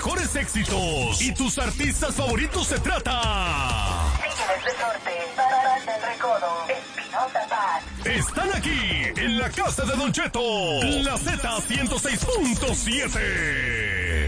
mejores éxitos y tus artistas favoritos se trata. Siguen el resorte, Pararás del Recodo, Espinosa Paz. Están aquí, en la casa de Don Cheto, la Z 106.7.